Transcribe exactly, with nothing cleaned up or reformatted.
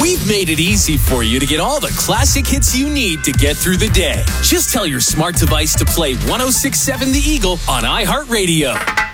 We've made it easy for you to get all the classic hits you need to get through the day. Just tell your smart device to play one oh six point seven The Eagle on iHeartRadio.